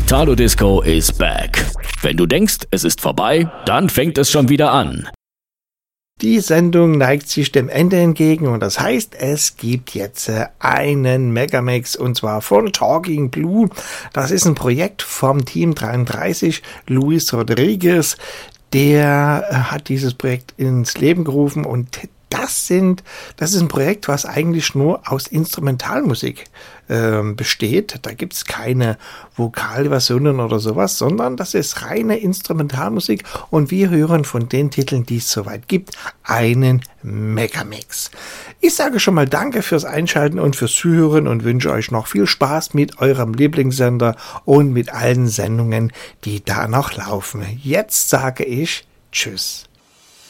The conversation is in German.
Italo Disco is back. Wenn du denkst, es ist vorbei, dann fängt es schon wieder an. Die Sendung neigt sich dem Ende entgegen und das heißt, es gibt jetzt einen Megamix und zwar von Talking Blue. Das ist ein Projekt vom Team 33, Luis Rodriguez. Der hat dieses Projekt ins Leben gerufen und das ist ein Projekt, was eigentlich nur aus Instrumentalmusik besteht. Da gibt's keine Vokalversionen oder sowas, sondern das ist reine Instrumentalmusik und wir hören von den Titeln, die es soweit gibt, einen Megamix. Ich sage schon mal Danke fürs Einschalten und fürs Zuhören und wünsche euch noch viel Spaß mit eurem Lieblingssender und mit allen Sendungen, die da noch laufen. Jetzt sage ich Tschüss.